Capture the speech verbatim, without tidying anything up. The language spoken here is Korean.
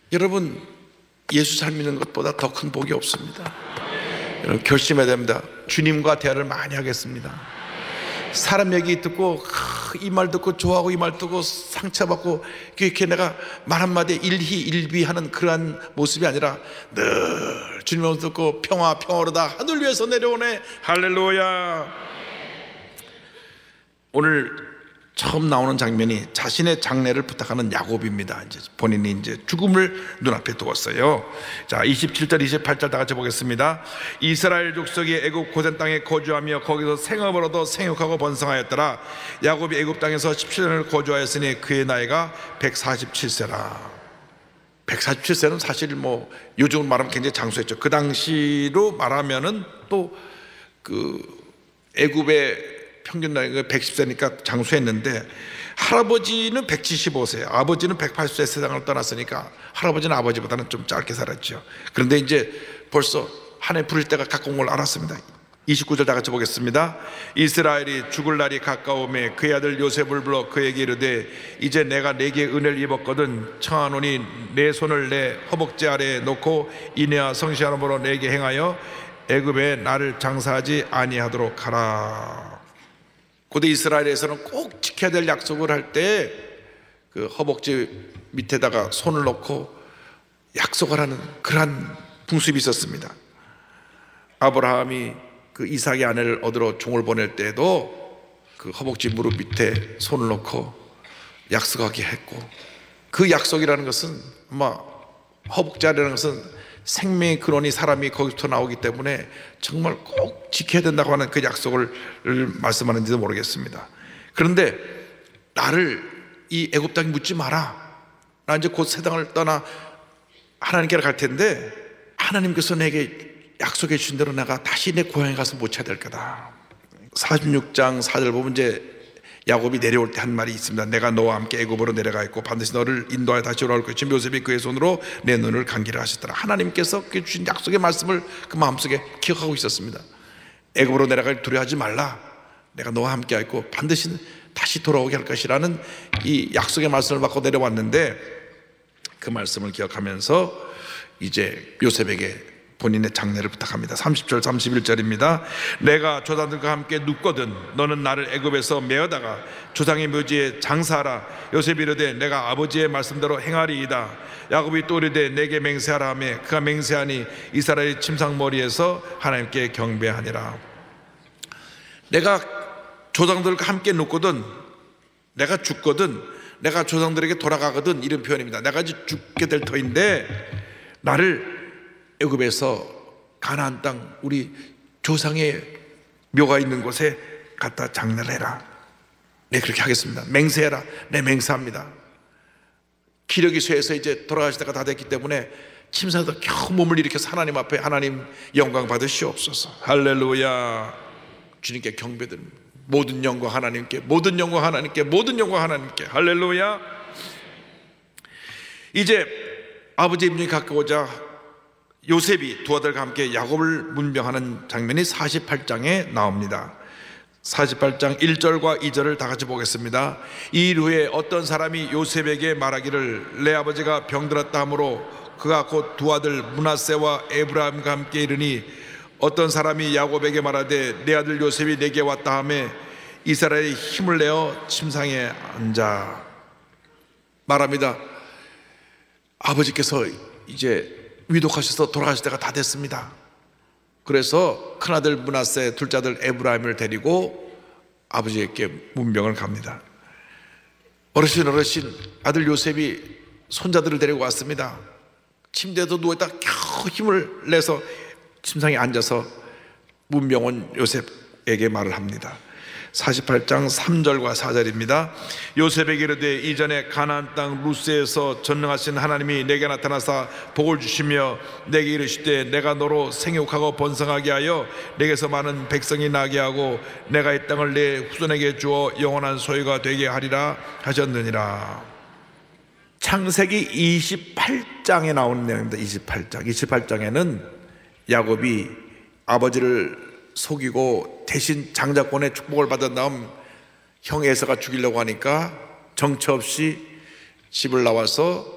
여러분, 예수 잘 믿는 것보다 더 큰 복이 없습니다. 여러분, 결심해야 됩니다. 주님과 대화를 많이 하겠습니다. 사람 얘기 듣고 이 말 듣고 좋아하고 이 말 듣고 상처받고 이렇게 내가 말 한마디에 일희일비하는 그러한 모습이 아니라 늘 주님을 듣고 평화 평화로다 하늘 위에서 내려오네. 할렐루야. 오늘 처음 나오는 장면이 자신의 장례를 부탁하는 야곱입니다. 이제 본인이 이제 죽음을 눈앞에 두었어요. 자, 이십칠 절 이십팔 절 다 같이 보겠습니다. 이스라엘 족속이 애굽 고센 땅에 거주하며 거기서 생업을 얻어 생육하고 번성하였더라. 야곱이 애굽 땅에서 십칠 년을 거주하였으니 그의 나이가 백사십칠 세라. 백사십칠 세는 사실 뭐 요즘으로 말하면 굉장히 장수했죠. 그 당시로 말하면은 또 그 애굽의 평균 나이가 백십 세니까 장수했는데, 할아버지는 백칠십오 세, 아버지는 백팔십 세 세상을 떠났으니까 할아버지는 아버지보다는 좀 짧게 살았죠. 그런데 이제 벌써 한 해 부를 때가 가까운 걸 알았습니다. 이십구 절 다 같이 보겠습니다. 이스라엘이 죽을 날이 가까우매 그의 아들 요셉을 불러 그에게 이르되 이제 내가 내게 은혜를 입었거든 청하노니 내 손을 내 허벅지 아래에 놓고 이내와 성시한으로 내게 행하여 애굽에 나를 장사하지 아니하도록 하라. 고대 이스라엘에서는 꼭 지켜야 될 약속을 할 때 그 허벅지 밑에다가 손을 놓고 약속을 하는 그러한 풍습이 있었습니다. 아브라함이 그 이삭의 아내를 얻으러 종을 보낼 때에도 그 허벅지 무릎 밑에 손을 놓고 약속하게 했고, 그 약속이라는 것은 아마 허벅지 아래라는 것은 생명의 근원이 사람이 거기부터 나오기 때문에 정말 꼭 지켜야 된다고 하는 그 약속을 말씀하는지도 모르겠습니다. 그런데 나를 이 애굽 땅에 묻지 마라. 나 이제 곧 새 땅을 떠나 하나님께로 갈 텐데 하나님께서 내게 약속해 주신 대로 내가 다시 내 고향에 가서 못 찾을 거다. 사십육 장 사 절 보면 이제 야곱이 내려올 때 한 말이 있습니다. 내가 너와 함께 애굽으로 내려가 있고 반드시 너를 인도하여 다시 돌아올 것이며 요셉이 그의 손으로 내 눈을 감기라 하시더라. 하나님께서 주신 약속의 말씀을 그 마음속에 기억하고 있었습니다. 애굽으로 내려갈 두려워하지 말라. 내가 너와 함께 있고 반드시 다시 돌아오게 할 것이라는 이 약속의 말씀을 받고 내려왔는데, 그 말씀을 기억하면서 이제 요셉에게 본인의 장례를 부탁합니다. 삼십 절 삼십일 절입니다. 내가 조상들과 함께 눕거든 너는 나를 애굽에서 메어다가 조상의 묘지에 장사하라. 요셉이 이르되 내가 아버지의 말씀대로 행하리이다. 야곱이 또 이르되 내게 맹세하라 하매 그가 맹세하니 이스라엘 침상머리에서 하나님께 경배하니라. 내가 조상들과 함께 눕거든, 내가 죽거든, 내가 조상들에게 돌아가거든, 이런 표현입니다. 내가 이제 죽게 될 터인데 나를 애굽에서 가나안 땅 우리 조상의 묘가 있는 곳에 갖다 장례를 해라. 네, 그렇게 하겠습니다. 맹세해라. 네, 맹세합니다. 기력이 쇠해서 이제 돌아가실 때가 다 됐기 때문에 침상에서 겨우 몸을 일으켜서 하나님 앞에 하나님 영광 받으시옵소서. 할렐루야. 주님께 경배드립니다. 모든 영광 하나님께, 모든 영광 하나님께, 모든 영광 하나님께. 할렐루야. 이제 아버지의 임종이 가까워오자 요셉이 두 아들과 함께 야곱을 문병하는 장면이 사십팔 장에 나옵니다. 사십팔 장 일 절과 이 절을 다 같이 보겠습니다. 이 일 후에 어떤 사람이 요셉에게 말하기를 내 아버지가 병들었다 하므로 그가 곧 두 아들 므낫세와 에브라임과 함께 이르니 어떤 사람이 야곱에게 말하되 내 아들 요셉이 내게 왔다 하매 이스라엘이 힘을 내어 침상에 앉아 말합니다. 아버지께서 이제 위독하셔서 돌아가실 때가 다 됐습니다. 그래서 큰아들 므낫세, 둘째 아들 에브라임을 데리고 아버지에게 문병을 갑니다. 어르신 어르신 아들 요셉이 손자들을 데리고 왔습니다. 침대에도 누워있다 겨우 힘을 내서 침상에 앉아서 문병 온 요셉에게 말을 합니다. 사십팔 장 삼 절과 사 절입니다. 요셉에게 이르되 이전에 가나안 땅 루스에서 전능하신 하나님이 내게 나타나사 복을 주시며 내게 이르시되 내가 너로 생육하고 번성하게 하여 내게서 많은 백성이 나게 하고 내가 이 땅을 내 후손에게 주어 영원한 소유가 되게 하리라 하셨느니라. 창세기 이십팔 장에 나오는 내용입니다. 이십팔 장 이십팔 장에는 야곱이 아버지를 속이고 대신 장자권의 축복을 받은 다음 형 에서가 죽이려고 하니까 정처 없이 집을 나와서